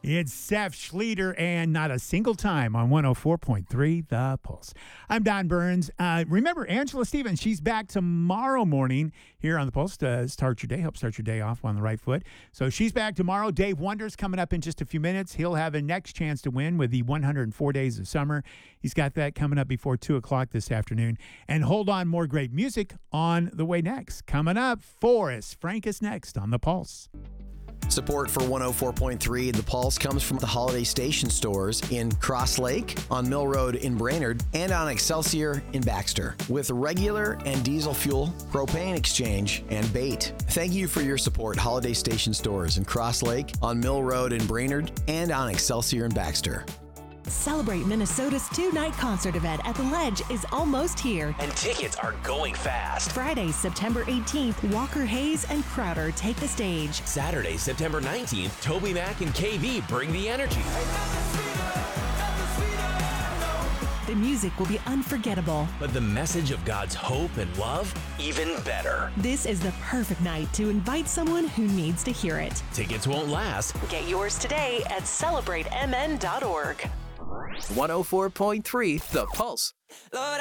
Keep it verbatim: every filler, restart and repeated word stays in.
It's Seth Schleter, and not a single time on one oh four point three The Pulse. I'm Don Burns. Uh, remember, Angela Stevens, she's back tomorrow morning here on The Pulse to start your day, help start your day off on the right foot. So she's back tomorrow. Dave Wonders coming up in just a few minutes. He'll have a next chance to win with the one hundred four Days of Summer. He's got that coming up before two o'clock this afternoon. And hold on, more great music on the way next. Coming up, Forrest Frank is next on The Pulse. Support for one oh four point three The Pulse comes from the Holiday Station stores in Cross Lake, on Mill Road in Brainerd, and on Excelsior in Baxter, with regular and diesel fuel, propane exchange, and bait. Thank you for your support, Holiday Station stores in Cross Lake, on Mill Road in Brainerd, and on Excelsior in Baxter. Celebrate Minnesota's two-night concert event at the Ledge is almost here. And tickets are going fast. Friday, September eighteenth, Walker Hayes and Crowder take the stage. Saturday, September nineteenth, Toby Mac and K V bring the energy. The music will be unforgettable. But the message of God's hope and love, even better. This is the perfect night to invite someone who needs to hear it. Tickets won't last. Get yours today at celebrate m n dot org. one oh four point three The Pulse. Lord,